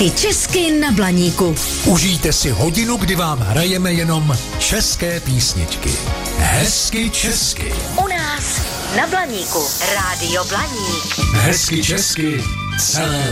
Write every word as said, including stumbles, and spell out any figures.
Hezky česky na Blaníku. Užijte si hodinu, kdy vám hrajeme jenom české písničky. Hezky česky. U nás na Blaníku. Rádio Blaník. Hezky česky celé